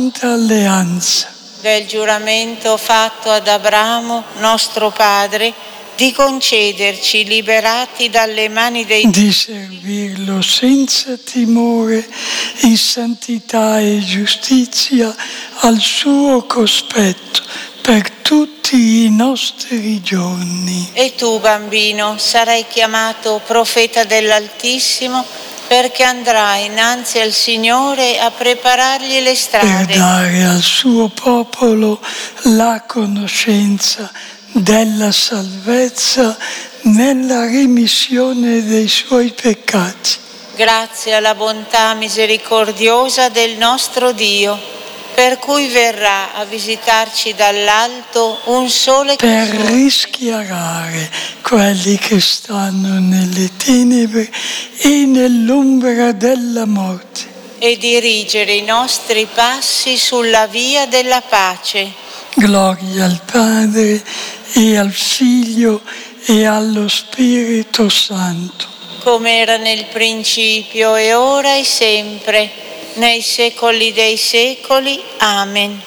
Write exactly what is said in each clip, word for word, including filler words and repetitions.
alleanza. Del giuramento fatto ad Abramo, nostro padre, di concederci, liberati dalle mani dei di servirlo senza timore, in santità e giustizia, al suo cospetto, per tutti i nostri giorni. E tu, bambino, sarai chiamato profeta dell'Altissimo, perché andrai innanzi al Signore a preparargli le strade. Per dare al suo popolo la conoscenza della salvezza nella remissione dei suoi peccati. Grazie alla bontà misericordiosa del nostro Dio, per cui verrà a visitarci dall'alto un sole per rischiarare quelli che stanno nelle tenebre e nell'ombra della morte e dirigere i nostri passi sulla via della pace. Gloria al Padre e al Figlio e allo Spirito Santo, come era nel principio e ora e sempre, nei secoli dei secoli. Amen.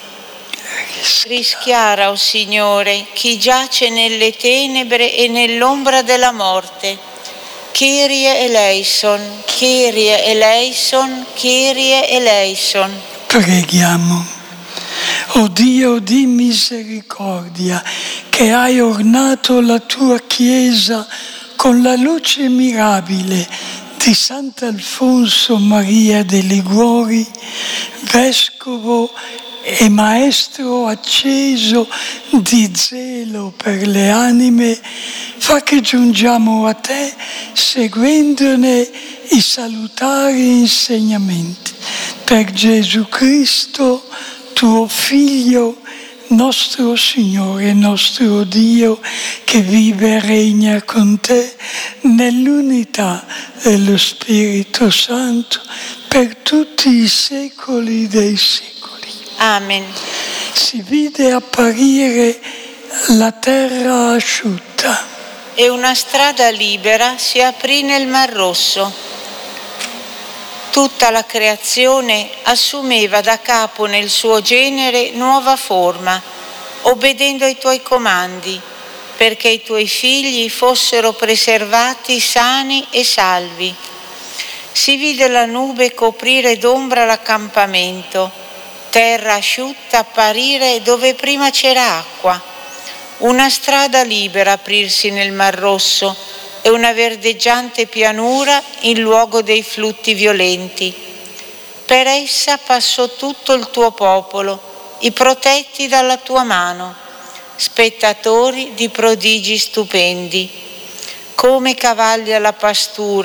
Rischiara, o Signore, chi giace nelle tenebre e nell'ombra della morte. Kyrie eleison, Kyrie eleison, Kyrie eleison. Preghiamo. O Dio di misericordia, che hai ornato la tua Chiesa con la luce mirabile di Sant'Alfonso Maria de' Liguori, vescovo e maestro acceso di zelo per le anime, fa che giungiamo a te seguendone i salutari insegnamenti. Per Gesù Cristo, tuo Figlio, nostro Signore, nostro Dio, che vive e regna con te nell'unità dello Spirito Santo per tutti i secoli dei secoli. Amen. Si vide apparire la terra asciutta e una strada libera si aprì nel Mar Rosso. Tutta la creazione assumeva da capo nel suo genere nuova forma, obbedendo ai tuoi comandi, perché i tuoi figli fossero preservati sani e salvi. Si vide la nube coprire d'ombra l'accampamento, terra asciutta apparire dove prima c'era acqua, una strada libera aprirsi nel Mar Rosso e una verdeggiante pianura in luogo dei flutti violenti. Per essa passò tutto il tuo popolo, i protetti dalla tua mano, spettatori di prodigi stupendi. Come cavalli alla pastura